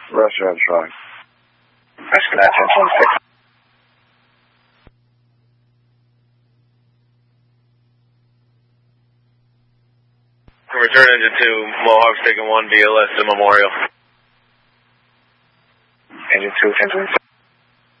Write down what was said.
Restaurant truck. Rescue 91026. Return engine 2, Mohawk's taking 1 BLS to Memorial. Engine 2, 1026.